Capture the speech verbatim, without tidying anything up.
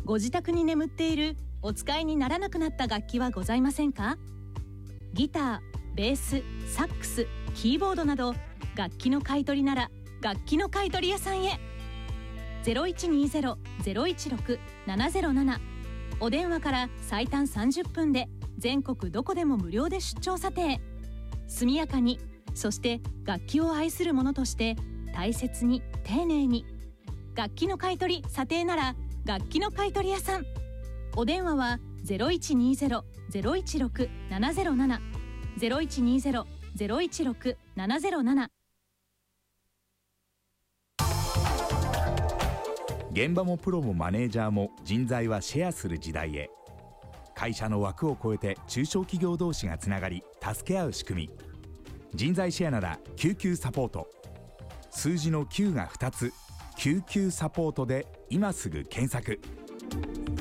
ご自宅に眠っているお使いにならなくなった楽器はございませんか？ギター、ベース、サックス、キーボードなど楽器の買い取りなら楽器の買い取り屋さんへ。 ゼロいちにゼロ ゼロいちろく ななゼロなな お電話から最短さんじゅっぷんで全国どこでも無料で出張査定。速やかに、そして楽器を愛する者として大切に丁寧に。楽器の買い取り査定なら楽器の買い取り屋さん。お電話は ゼロいちにゼロ ゼロいちろく ななゼロなな ゼロいちにゼロ ゼロいちろく ななゼロなな。 現場もプロもマネージャーも人材はシェアする時代へ。会社の枠を超えて中小企業同士がつながり助け合う仕組み、人材シェアなら救急サポート。数字のきゅうがふたつ、救急サポートで今すぐ検索。